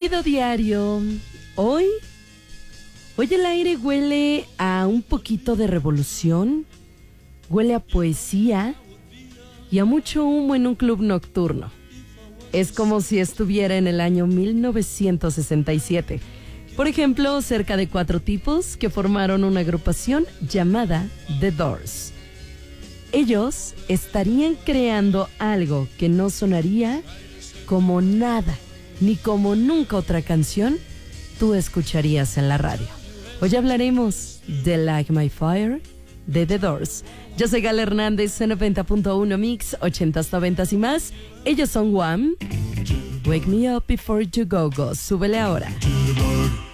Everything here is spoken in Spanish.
Ruido diario. Hoy el aire huele a un poquito de revolución, huele a poesía y a mucho humo en un club nocturno. Es como si estuviera en el año 1967. Por ejemplo, cerca de 4 tipos que formaron una agrupación llamada The Doors. Ellos estarían creando algo que no sonaría como nada, ni como nunca otra canción tú escucharías en la radio. Hoy hablaremos de Like My Fire de The Doors. Yo soy Gala Hernández en 90.1 Mix, 80s, 90s y más. Ellos son Wham. Wake Me Up Before You Go Go. Súbele ahora.